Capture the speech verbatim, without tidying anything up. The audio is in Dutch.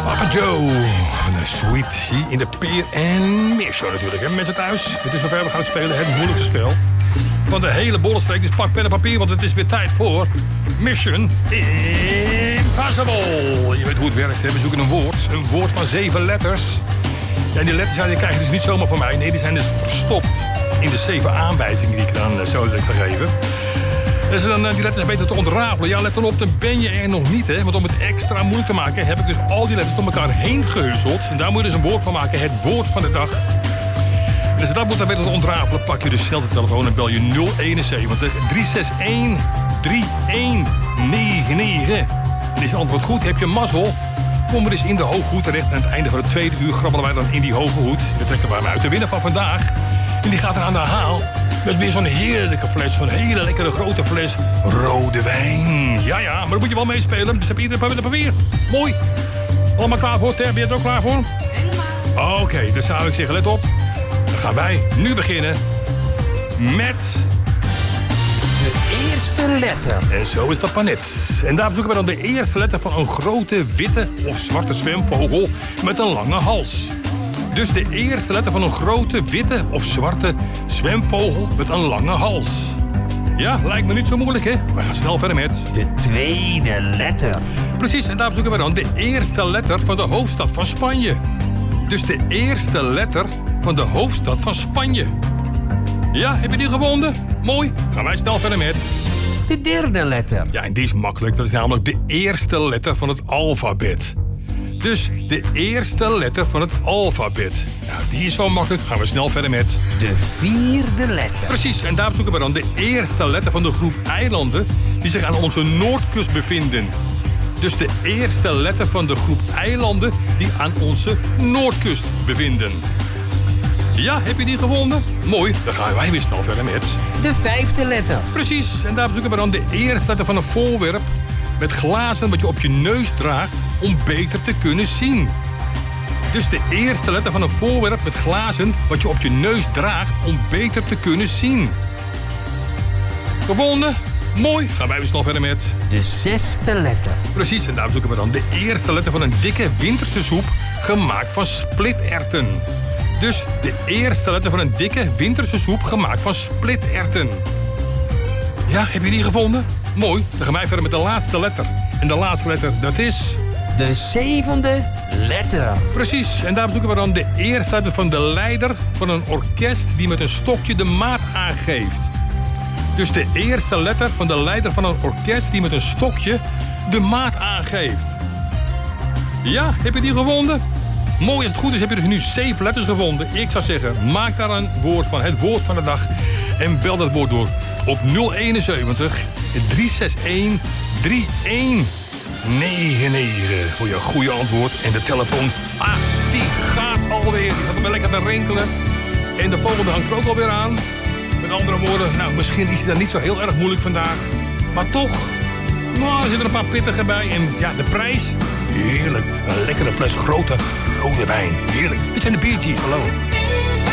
Papa Joe. Een sweet tea in de peer en meer show natuurlijk. Hè? Mensen thuis, het is zover we gaan spelen. Het moeilijkste spel van de hele bollenstreek. Dus pak pen en papier, want het is weer tijd voor Mission Impossible. Je weet hoe het werkt, hè? We zoeken een woord. Een woord van zeven letters. Ja, en die letters ja, die krijg je dus niet zomaar van mij. Nee, die zijn dus verstopt in de zeven aanwijzingen die ik dan uh, zo heb gegeven. Dus dan uh, die letters beter te ontrafelen. Ja, let dan op, dan ben je er nog niet, hè. Want om het extra moeilijk te maken, heb ik dus al die letters door elkaar heen gehusseld. En daar moet je dus een woord van maken, het woord van de dag. En als je dat moet dan beter te ontrafelen, pak je dus snel de telefoon en bel je nul eenenzeventig, drie zes een, drie een negen negen. En is je antwoord goed, heb je mazzel, kom er dus in de hoge hoed terecht. En aan het einde van het tweede uur grabbelen wij dan in die hoge hoed. We trekken we uit de winnaar van vandaag. En die gaat er aan de haal. Met weer zo'n heerlijke fles, zo'n hele lekkere grote fles rode wijn. Ja, ja, maar dan moet je wel meespelen. Dus heb je iedereen met een papier. Mooi. Allemaal klaar voor? Ter, ben je er ook klaar voor? Helemaal. Oké, okay, dus zou ik zeggen, let op. Dan gaan wij nu beginnen met de eerste letter. En zo is dat maar net. En daar zoeken we dan de eerste letter van een grote witte of zwarte zwemvogel met een lange hals. Dus de eerste letter van een grote witte of zwarte zwemvogel met een lange hals. Ja, lijkt me niet zo moeilijk, hè? We gaan snel verder met de tweede letter. Precies, en daar zoeken we dan de eerste letter van de hoofdstad van Spanje. Dus de eerste letter van de hoofdstad van Spanje. Ja, heb je die gevonden? Mooi. Gaan wij snel verder met de derde letter. Ja, en die is makkelijk. Dat is namelijk de eerste letter van het alfabet. Dus de eerste letter van het alfabet. Nou, die is zo makkelijk. Gaan we snel verder met de vierde letter. Precies, en daar zoeken we dan de eerste letter van de groep eilanden die zich aan onze noordkust bevinden. Dus de eerste letter van de groep eilanden die aan onze noordkust bevinden. Ja, heb je die gevonden? Mooi, dan gaan wij weer snel verder met de vijfde letter. Precies, en daar zoeken we dan de eerste letter van een voorwerp met glazen wat je op je neus draagt om beter te kunnen zien. Dus de eerste letter van een voorwerp met glazen wat je op je neus draagt om beter te kunnen zien. Gevonden? Mooi. Gaan wij weer snel verder met de zesde letter. Precies, en daar zoeken we dan de eerste letter van een dikke winterse soep gemaakt van splitterwten. Dus de eerste letter van een dikke winterse soep gemaakt van splitterwten. Ja, heb je die gevonden? Mooi. Dan gaan wij verder met de laatste letter. En de laatste letter, dat is de zevende letter. Precies. En daar zoeken we dan de eerste letter van de leider van een orkest die met een stokje de maat aangeeft. Dus de eerste letter van de leider van een orkest die met een stokje de maat aangeeft. Ja, heb je die gevonden? Mooi, als het goed is heb je dus nu zeven letters gevonden. Ik zou zeggen, maak daar een woord van, het woord van de dag. En bel dat woord door op nul eenenzeventig, drie zes een, drie een negen negen voor je goede antwoord. En de telefoon, ah, die gaat alweer. Die gaat wel lekker te rinkelen. En de volgende hangt er ook alweer aan. Met andere woorden, nou, misschien is het dan niet zo heel erg moeilijk vandaag. Maar toch, nou, er zitten een paar pittige bij. En ja, de prijs, heerlijk. Een lekkere fles grote rode wijn. Heerlijk. Dit zijn de Bee Gees, hallo.